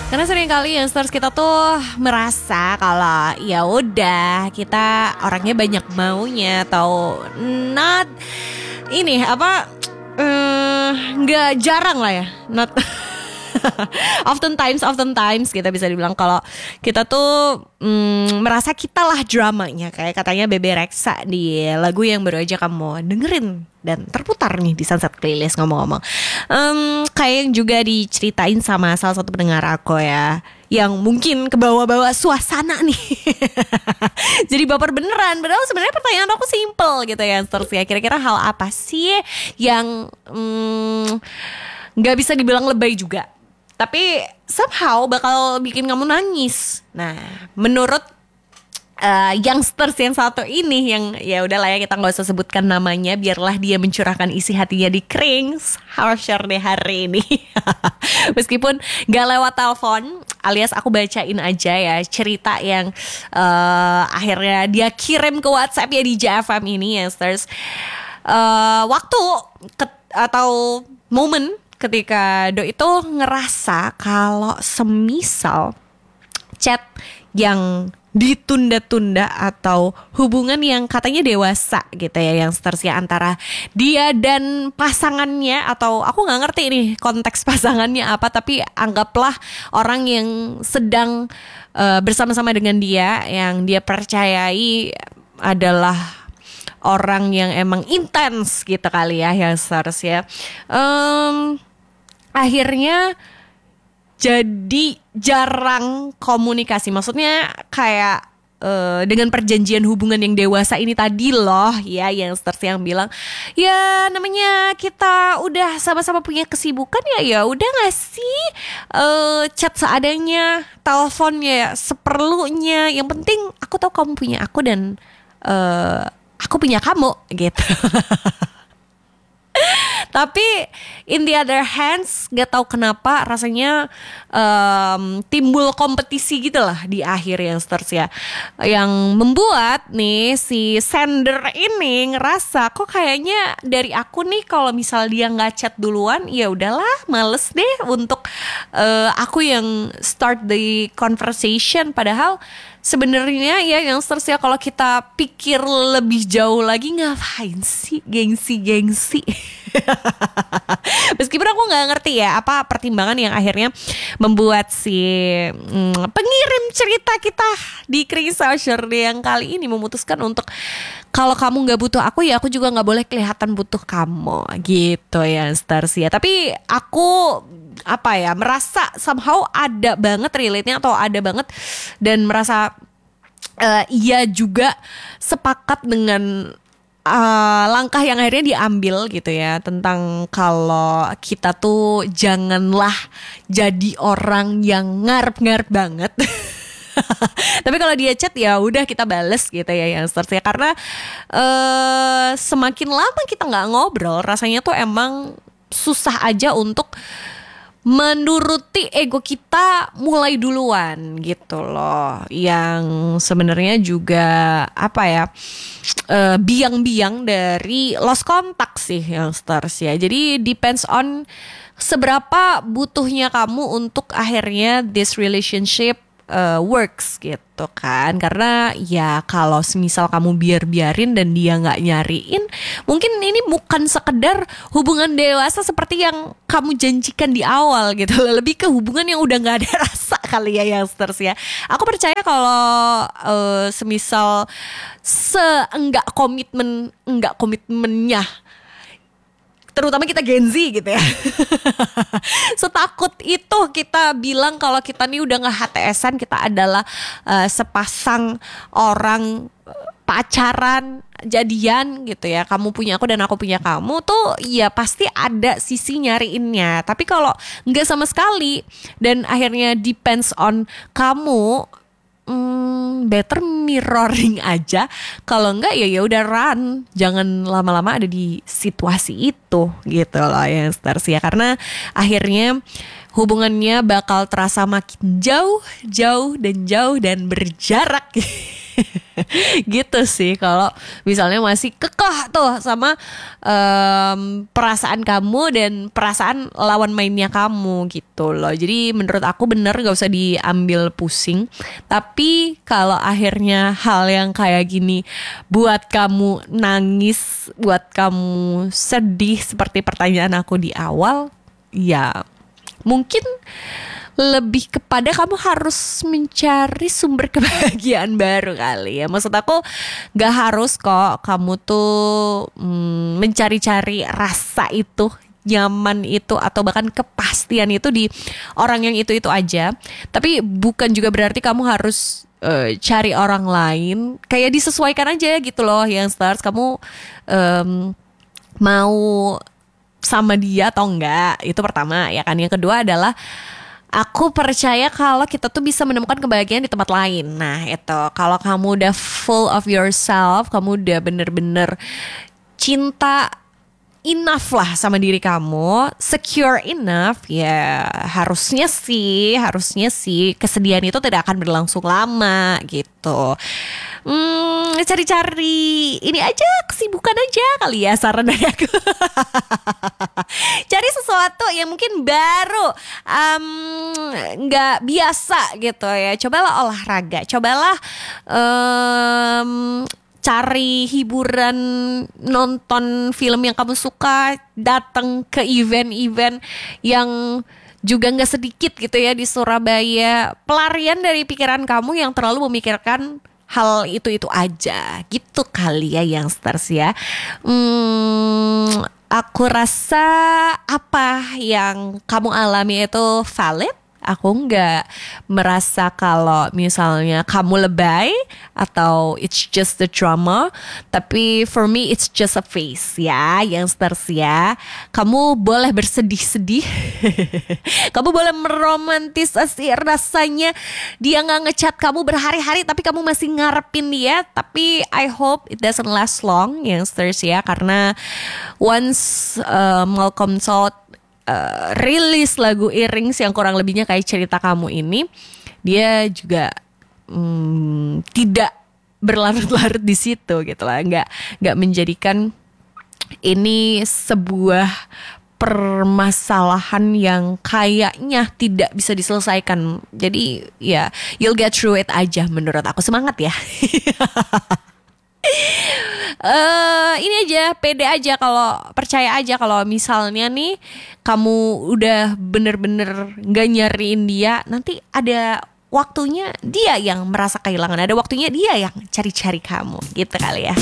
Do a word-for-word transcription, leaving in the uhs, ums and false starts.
Karena sering kali youngsters kita tuh merasa kalau ya udah kita orangnya banyak maunya atau not ini apa nggak uh, jarang lah ya not oftentimes oftentimes kita bisa dibilang kalau kita tuh mm, merasa kita lah dramanya, kayak katanya Bebe Rexha di lagu yang baru aja kamu dengerin dan terputar nih di Sunset Playlist. Ngomong-ngomong um, kayak yang juga diceritain sama salah satu pendengar aku ya, yang mungkin kebawa-bawa suasana nih jadi baper beneran. Padahal sebenarnya pertanyaan aku simple gitu ya, terus ya kira-kira hal apa sih yang nggak mm, bisa dibilang lebay juga, tapi somehow bakal bikin kamu nangis. Nah, menurut uh, youngsters yang satu ini, yang ya udahlah ya kita nggak usah sebutkan namanya, biarlah dia mencurahkan isi hatinya di Krings Harsher deh hari ini. Meskipun nggak lewat telepon, alias aku bacain aja ya cerita yang uh, akhirnya dia kirim ke WhatsApp ya di J F M ini, youngsters. Uh, waktu ke- atau momen ketika Do itu ngerasa kalau semisal chat yang ditunda-tunda atau hubungan yang katanya dewasa gitu ya, yang seterusnya antara dia dan pasangannya, atau aku gak ngerti nih konteks pasangannya apa, tapi anggaplah orang yang sedang uh, bersama-sama dengan dia, yang dia percayai adalah orang yang emang intens gitu kali ya, yang seharusnya um, akhirnya jadi jarang komunikasi. Maksudnya kayak uh, dengan perjanjian hubungan yang dewasa ini tadi loh ya, yang seterusnya yang bilang ya namanya kita udah sama-sama punya kesibukan ya, ya udah nggak sih uh, chat seadanya, teleponnya seperlunya, yang penting aku tahu kamu punya aku dan uh, aku punya kamu gitu. Tapi in the other hands, gak tahu kenapa rasanya um, timbul kompetisi gitu lah di akhir yang seterusnya, yang membuat nih si sender ini ngerasa kok kayaknya dari aku nih kalau misal dia nggak chat duluan, ya udahlah males deh untuk uh, aku yang start the conversation. Padahal sebenarnya ya yang seterusnya kalau kita pikir lebih jauh lagi, ngapain sih gengsi-gengsi? Meskipun aku nggak ngerti ya apa pertimbangan yang akhirnya membuat si mm, pengirim cerita kita di Krings Harsher yang kali ini memutuskan untuk kalau kamu nggak butuh aku ya aku juga nggak boleh kelihatan butuh kamu gitu ya stars ya. Tapi aku apa ya merasa somehow ada banget relate-nya atau ada banget dan merasa uh, ia juga sepakat dengan Uh, langkah yang akhirnya diambil gitu ya, tentang kalau kita tuh janganlah jadi orang yang ngarep-ngarep banget. Tapi kalau dia chat ya udah kita bales gitu ya yang seterusnya, karena uh, semakin lama kita nggak ngobrol rasanya tuh emang susah aja untuk menuruti ego kita mulai duluan gitu loh, yang sebenarnya juga apa ya uh, biang-biang dari lost contact sih yang stars ya. Jadi depends on seberapa butuhnya kamu untuk akhirnya this relationship uh, works gitu kan. Karena ya kalau semisal kamu biar-biarin dan dia gak nyariin, mungkin ini bukan sekedar hubungan dewasa seperti yang kamu janjikan di awal gitu. Lebih ke hubungan yang udah gak ada rasa kali ya youngsters ya. Aku percaya kalau uh, semisal seenggak komitmen, enggak komitmennya, terutama kita Gen Z gitu ya. Setakut itu kita bilang kalau kita nih udah nggak H T S-an, kita adalah uh, sepasang orang pacaran, jadian gitu ya. Kamu punya aku dan aku punya kamu tuh ya pasti ada sisi nyariinnya. Tapi kalau nggak sama sekali dan akhirnya depends on kamu, Hmm, better mirroring aja. Kalau enggak ya ya udah run. Jangan lama-lama ada di situasi itu gitu loh ya stars ya. Karena akhirnya hubungannya bakal terasa makin jauh, jauh dan jauh dan berjarak. Gitu sih kalau misalnya masih kekeh tuh sama em, perasaan kamu dan perasaan lawan mainnya kamu gitu loh. Jadi menurut aku bener gak usah diambil pusing. Tapi kalau akhirnya hal yang kayak gini buat kamu nangis, buat kamu sedih seperti pertanyaan aku di awal, ya mungkin lebih kepada kamu harus mencari sumber kebahagiaan baru kali ya. Maksud aku gak harus kok kamu tuh mm, mencari-cari rasa itu, nyaman itu, atau bahkan kepastian itu di orang yang itu-itu aja. Tapi bukan juga berarti kamu harus uh, cari orang lain. Kayak disesuaikan aja gitu loh yang stars. Kamu um, mau sama dia atau enggak, itu pertama ya kan. Yang kedua adalah aku percaya kalau kita tuh bisa menemukan kebahagiaan di tempat lain. Nah itu, kalau kamu udah full of yourself, kamu udah bener-bener cinta enough lah sama diri kamu, secure enough, ya harusnya sih, harusnya sih kesedihan itu tidak akan berlangsung lama gitu. Hmm, cari-cari ini aja, kesibukan aja kali ya saran dari aku. Cari sesuatu yang mungkin baru, nggak um, biasa gitu ya. Cobalah olahraga, cobalah um, cari hiburan, nonton film yang kamu suka, datang ke event-event yang juga nggak sedikit gitu ya di Surabaya. Pelarian dari pikiran kamu yang terlalu memikirkan hal itu-itu aja gitu kali ya youngsters ya. Hmm, aku rasa apa yang kamu alami itu valid. Aku nggak merasa kalau misalnya kamu lebay atau it's just the drama. Tapi for me it's just a phase ya, youngsters ya. Kamu boleh bersedih-sedih. Kamu boleh meromantisasi rasanya dia nggak ngechat kamu berhari-hari tapi kamu masih ngarepin dia. Tapi I hope it doesn't last long, youngsters ya. Karena once uh, Malcolm Salt Uh, rilis lagu Earrings yang kurang lebihnya kayak cerita kamu ini, dia juga hmm, tidak berlarut-larut di situ gitu lah, nggak nggak menjadikan ini sebuah permasalahan yang kayaknya tidak bisa diselesaikan. Jadi ya you'll get through it aja menurut aku. Semangat ya. Uh, ini aja, pede aja, kalau percaya aja kalau misalnya nih kamu udah bener-bener gak nyariin dia, nanti ada waktunya dia yang merasa kehilangan, ada waktunya dia yang cari-cari kamu gitu kali ya.